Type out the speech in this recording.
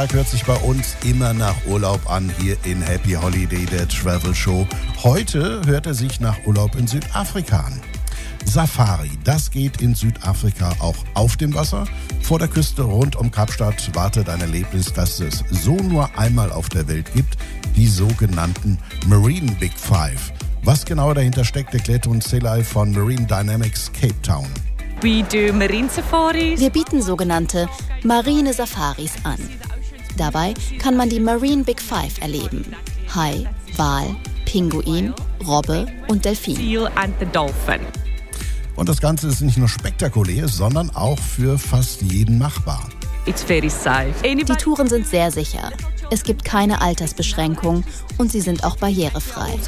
Freitag hört sich bei uns immer nach Urlaub an, hier in Happy Holiday, der Travel Show. Heute hört er sich nach Urlaub in Südafrika an. Safari, das geht in Südafrika auch auf dem Wasser. Vor der Küste rund um Kapstadt wartet ein Erlebnis, das es so nur einmal auf der Welt gibt, die sogenannten Marine Big Five. Was genau dahinter steckt, erklärt uns Selay von Marine Dynamics Cape Town. We do marine safaris. Wir bieten sogenannte Marine Safaris an. Dabei kann man die Marine Big Five erleben. Hai, Wal, Pinguin, Robbe und Delfin. Seal and the dolphin. Und das Ganze ist nicht nur spektakulär, sondern auch für fast jeden machbar. It's very safe. Die Touren sind sehr sicher. Es gibt keine Altersbeschränkung und sie sind auch barrierefrei.